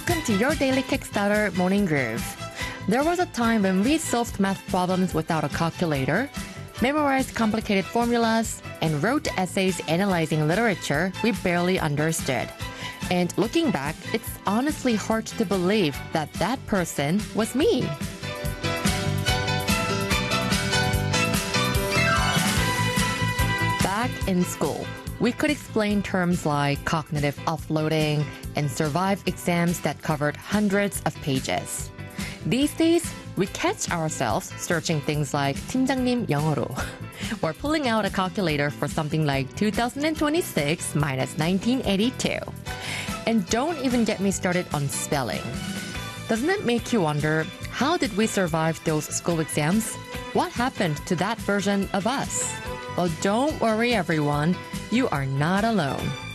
Welcome to your daily Kickstarter Morning Groove. There was a time when we solved math problems without a calculator, memorized complicated formulas, and wrote essays analyzing literature we barely understood. And looking back, it's honestly hard to believe that that person was me. Back in school, we could explain terms like cognitive offloading and survive exams that covered hundreds of pages. These days, we catch ourselves searching things like 팀장님 영어로 or pulling out a calculator for something like 2026 minus 1982. And don't even get me started on spelling. Doesn't it make you wonder, how did we survive those school exams? What happened to that version of us? Well, don't worry, everyone. You are not alone.